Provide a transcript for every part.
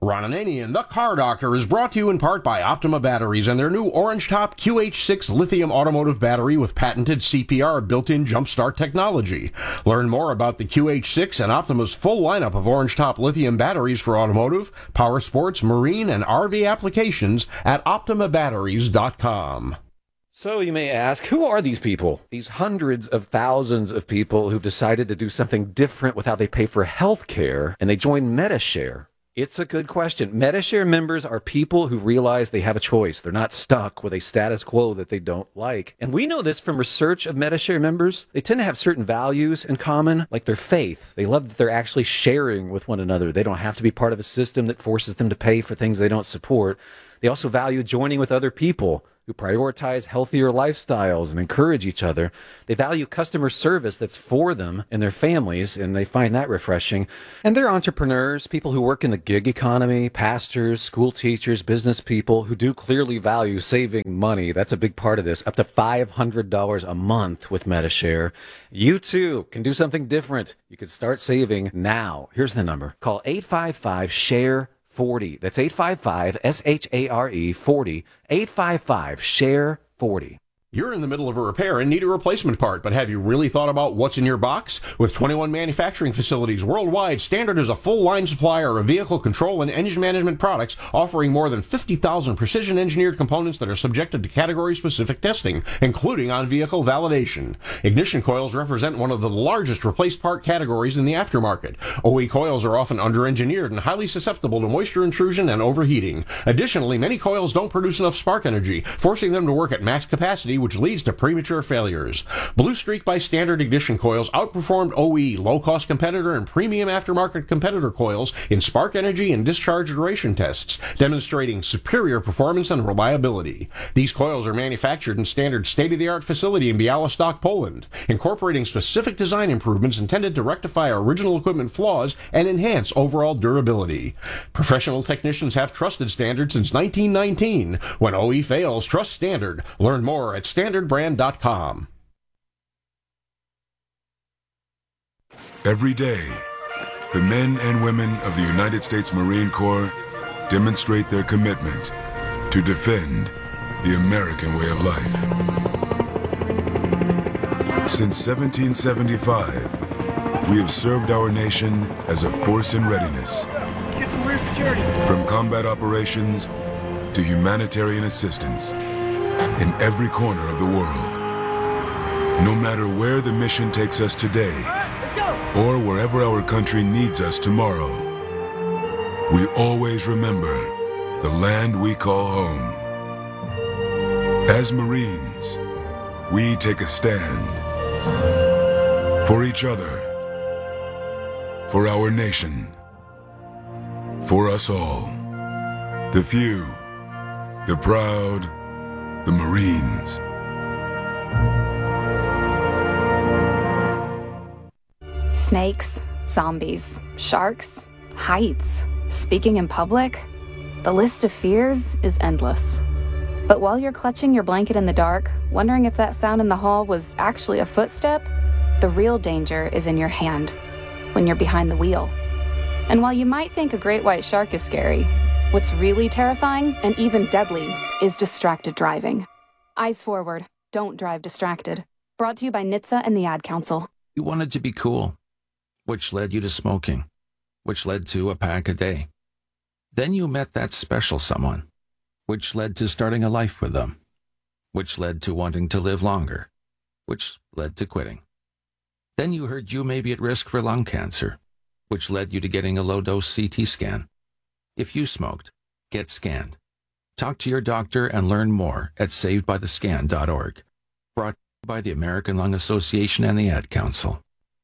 Ron Ananian, the Car Doctor, is brought to you in part by Optima Batteries and their new Orange Top QH6 lithium automotive battery with patented CPR built-in jumpstart technology. Learn more about the QH6 and Optima's full lineup of Orange Top lithium batteries for automotive, power sports, marine, and RV applications at OptimaBatteries.com. So you may ask, who are these people? These hundreds of thousands of people who've decided to do something different with how they pay for health care, and they join Medi-Share. It's a good question. Medi-Share members are people who realize they have a choice. They're not stuck with a status quo that they don't like. And we know this from research of Medi-Share members. They tend to have certain values in common, like their faith. They love that they're actually sharing with one another. They don't have to be part of a system that forces them to pay for things they don't support. They also value joining with other people who prioritize healthier lifestyles and encourage each other. They value customer service that's for them and their families, and they find that refreshing. And they're entrepreneurs, people who work in the gig economy, pastors, school teachers, business people who do clearly value saving money. That's a big part of this, up to $500 a month with Medi-Share. You too can do something different. You can start saving now. Here's the number. Call 855-SHARE 40. That's 855-SHARE 40. 855-SHARE 40. You're in the middle of a repair and need a replacement part, but have you really thought about what's in your box? With 21 manufacturing facilities worldwide, Standard is a full-line supplier of vehicle control and engine management products, offering more than 50,000 precision-engineered components that are subjected to category-specific testing, including on-vehicle validation. Ignition coils represent one of the largest replaced part categories in the aftermarket. OE coils are often under-engineered and highly susceptible to moisture intrusion and overheating. Additionally, many coils don't produce enough spark energy, forcing them to work at max capacity, which leads to premature failures. Blue Streak by Standard ignition coils outperformed OE, low-cost competitor, and premium aftermarket competitor coils in spark energy and discharge duration tests, demonstrating superior performance and reliability. These coils are manufactured in Standard's state-of-the-art facility in Białystok, Poland, incorporating specific design improvements intended to rectify original equipment flaws and enhance overall durability. Professional technicians have trusted Standard since 1919. When OE fails, trust Standard. Learn more at standardbrand.com. Every day, the men and women of the United States Marine Corps demonstrate their commitment to defend the American way of life. Since 1775, we have served our nation as a force in readiness. Get some rear security. From combat operations to humanitarian assistance in every corner of the world. No matter where the mission takes us today, or wherever our country needs us tomorrow, we always remember the land we call home. As Marines, we take a stand for each other, for our nation, for us all. The few, the proud, the Marines. Snakes, zombies, sharks, heights, speaking in public. The list of fears is endless. But while you're clutching your blanket in the dark, wondering if that sound in the hall was actually a footstep, the real danger is in your hand, when you're behind the wheel. And while you might think a great white shark is scary, what's really terrifying and even deadly is distracted driving. Eyes forward. Don't drive distracted. Brought to you by NHTSA and the Ad Council. You wanted to be cool, which led you to smoking, which led to a pack a day. Then you met that special someone, which led to starting a life with them, which led to wanting to live longer, which led to quitting. Then you heard you may be at risk for lung cancer, which led you to getting a low-dose CT scan. If you smoked, get scanned. Talk to your doctor and learn more at savedbythescan.org. Brought by the American Lung Association and the Ad Council.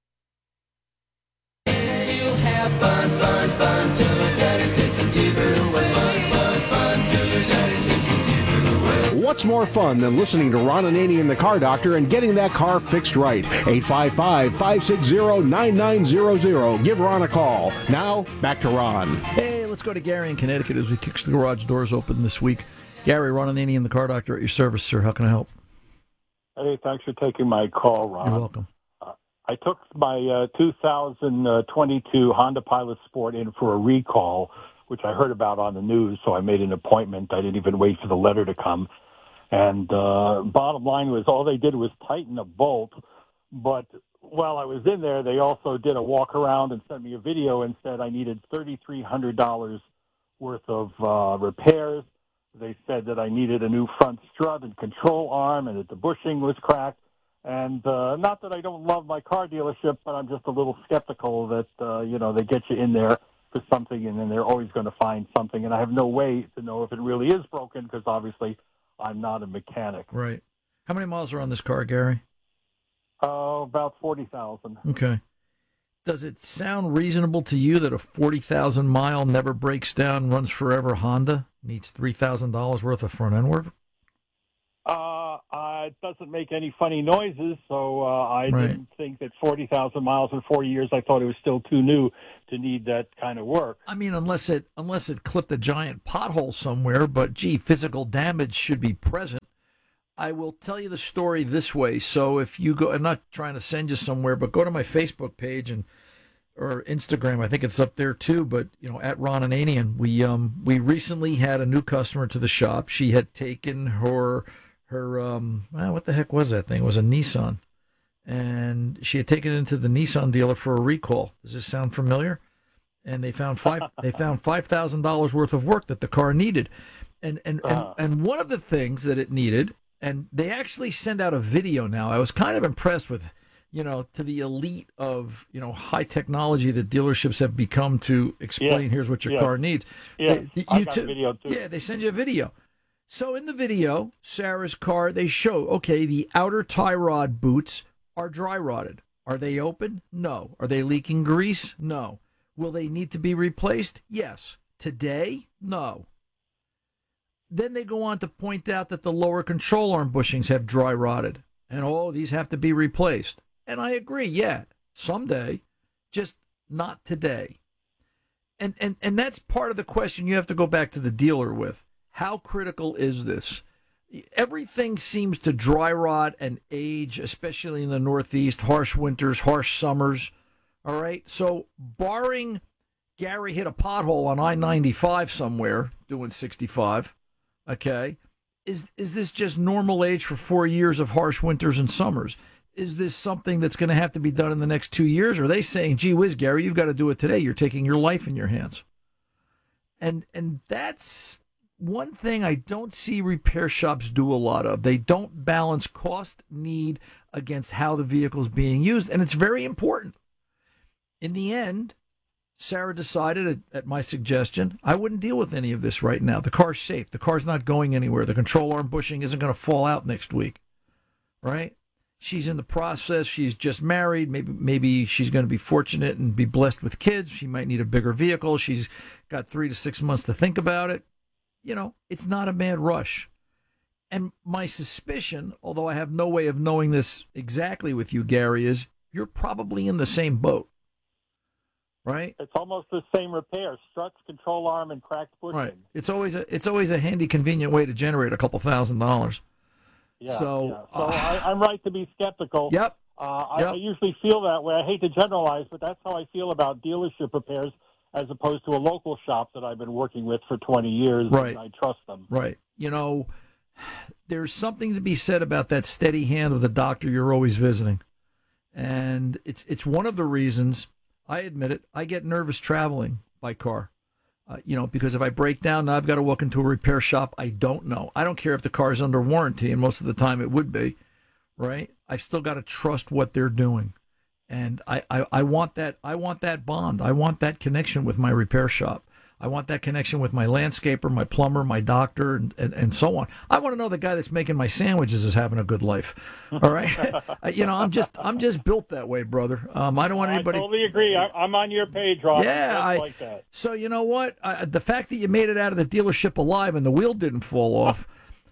What's more fun than listening to Ron Ananian the Car Doctor and getting that car fixed right? 855-560-9900. Give Ron a call. Now, back to Ron. Hey, let's go to Gary in Connecticut as we kick the garage doors open this week. Gary, Ron Ananian the Car Doctor at your service, sir. How can I help? Hey, thanks for taking my call, Ron. You're welcome. I took my 2022 Honda Pilot Sport in for a recall which I heard about on the news, so I made an appointment. I didn't even wait for the letter to come. And bottom line was all they did was tighten a bolt. But while I was in there, they also did a walk around and sent me a video and said I needed $3,300 worth of repairs. They said that I needed a new front strut and control arm and that the bushing was cracked. And not that I don't love my car dealership, but I'm just a little skeptical that, they get you in there for something and then they're always going to find something. And I have no way to know if it really is broken because obviously I'm not a mechanic. Right. How many miles are on this car, Gary? About 40,000. Okay. Does it sound reasonable to you that a 40,000 mile never breaks down, runs forever Honda needs $3,000 worth of front end work? It doesn't make any funny noises, so I Right. didn't think that 40,000 miles in 4 years, I thought it was still too new to need that kind of work. I mean, unless it clipped a giant pothole somewhere, but gee, physical damage should be present. I will tell you the story this way. So if you go, I'm not trying to send you somewhere, but go to my Facebook page or Instagram. I think it's up there too. But at Ron Ananian, we recently had a new customer to the shop. She had taken her what the heck was that thing? It was a Nissan, and she had taken it into the Nissan dealer for a recall. Does this sound familiar? And they found $5,000 worth of work that the car needed, and one of the things that it needed. And they actually send out a video now. I was kind of impressed with, to the elite of, high technology that dealerships have become to explain, here's what your car needs. Yeah, I got a video too. Yeah, they send you a video. So in the video, Sarah's car, they show, okay, the outer tie rod boots are dry rotted. Are they open? No. Are they leaking grease? No. Will they need to be replaced? Yes. Today? No. Then they go on to point out that the lower control arm bushings have dry rotted. And, these have to be replaced. And I agree, yeah, someday, just not today. And that's part of the question you have to go back to the dealer with. How critical is this? Everything seems to dry rot and age, especially in the Northeast, harsh winters, harsh summers. All right, so barring Gary hit a pothole on I-95 somewhere doing 65, okay, is this just normal age for 4 years of harsh winters and summers? Is this something that's going to have to be done in the next 2 years? Or are they saying, gee whiz, Gary, you've got to do it today. You're taking your life in your hands. And that's one thing I don't see repair shops do a lot of. They don't balance cost, need against how the vehicle is being used. And it's very important. In the end, Sarah decided at my suggestion, I wouldn't deal with any of this right now. The car's safe. The car's not going anywhere. The control arm bushing isn't going to fall out next week. Right? She's in the process. She's just married. Maybe she's going to be fortunate and be blessed with kids. She might need a bigger vehicle. She's got 3 to 6 months to think about it. It's not a mad rush. And my suspicion, although I have no way of knowing this exactly with you, Gary, is you're probably in the same boat. Right? It's almost the same repair: struts, control arm, and cracked bushing. Right. It's always a handy, convenient way to generate a couple $1,000s. Yeah. So I'm right to be skeptical. Yep. I usually feel that way. I hate to generalize, but that's how I feel about dealership repairs as opposed to a local shop that I've been working with for 20 years. Right. And I trust them. Right. There's something to be said about that steady hand of the doctor you're always visiting. And it's one of the reasons, I admit it, I get nervous traveling by car. Because if I break down, now I've got to walk into a repair shop I don't know. I don't care if the car's under warranty, and most of the time it would be, right? I've still got to trust what they're doing. And I want that bond. I want that connection with my repair shop. I want that connection with my landscaper, my plumber, my doctor, and so on. I want to know the guy that's making my sandwiches is having a good life. All right, I'm just built that way, brother. I don't want anybody. I totally agree. I'm on your page, Rob. Yeah, I like that. So you know what? The fact that you made it out of the dealership alive and the wheel didn't fall off.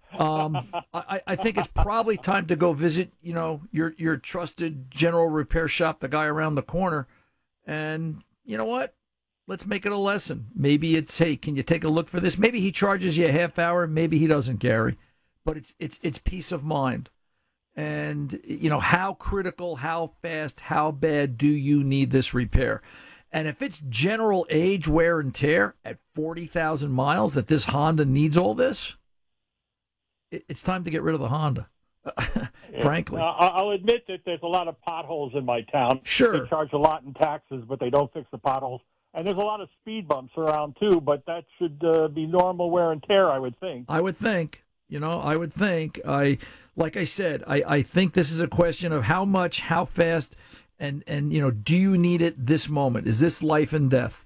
I think it's probably time to go visit, your trusted general repair shop, the guy around the corner, and you know what? Let's make it a lesson. Maybe it's, hey, can you take a look for this? Maybe he charges you a half hour. Maybe he doesn't, Gary. But it's peace of mind. And, how critical, how fast, how bad do you need this repair? And if it's general age, wear, and tear at 40,000 miles that this Honda needs all this, it's time to get rid of the Honda, frankly. I'll admit that there's a lot of potholes in my town. Sure. They charge a lot in taxes, but they don't fix the potholes. And there's a lot of speed bumps around, too, but that should be normal wear and tear, I would think. I would think. Like I said, I think this is a question of how much, how fast, and do you need it this moment? Is this life and death?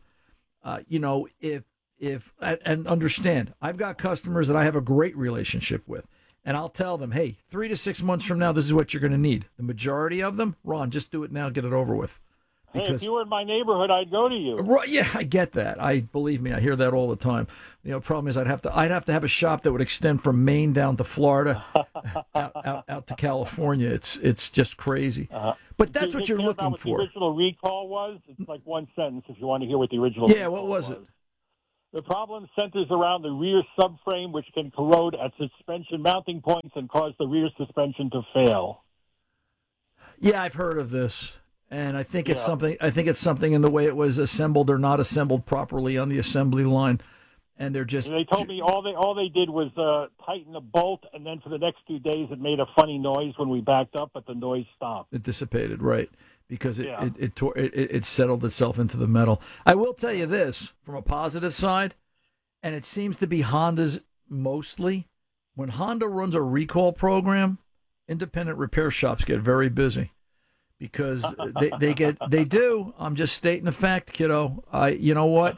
If and understand, I've got customers that I have a great relationship with, and I'll tell them, hey, 3 to 6 months from now, this is what you're going to need. The majority of them, Ron, just do it now, get it over with. Hey, if you were in my neighborhood, I'd go to you. Right? Yeah, I get that. Believe me, I hear that all the time. Problem is, I'd have to have a shop that would extend from Maine down to Florida, out to California. It's just crazy. But that's what you're looking for. What the original recall was? It's like one sentence. If you want to hear what the original. Yeah, what was it? The problem centers around the rear subframe, which can corrode at suspension mounting points and cause the rear suspension to fail. Yeah, I've heard of this. And I think it's something. I think it's something in the way it was assembled or not assembled properly on the assembly line, and they're just. And they told me all they did was tighten the bolt, and then for the next 2 days it made a funny noise when we backed up, but the noise stopped. It dissipated, right? Because it settled itself into the metal. I will tell you this from a positive side, and it seems to be Honda's mostly. When Honda runs a recall program, independent repair shops get very busy. Because they do. I'm just stating a fact, kiddo. You know what?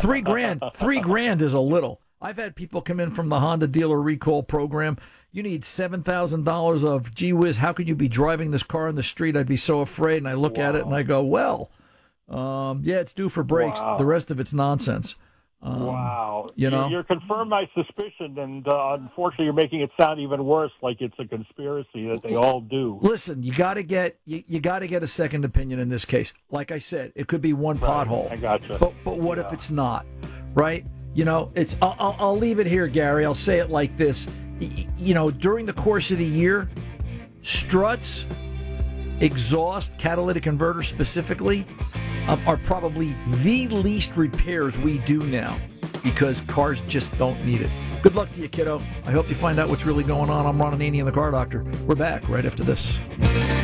$3,000 is a little. I've had people come in from the Honda dealer recall program. You need $7,000 of, gee whiz, how could you be driving this car in the street? I'd be so afraid. And I look at it and I go, well, yeah, it's due for brakes. Wow. The rest of it's nonsense. Wow. You're confirmed my suspicion, and unfortunately you're making it sound even worse, like it's a conspiracy that they all do. Listen, you got to get a second opinion in this case. Like I said, it could be one pothole. I gotcha. But what if it's not, right? It's I'll leave it here, Gary. I'll say it like this. During the course of the year, struts, exhaust, catalytic converter specifically, are probably the least repairs we do now because cars just don't need it. Good luck to you, kiddo. I hope you find out what's really going on. I'm Ron Ananian, the Car Doctor. We're back right after this.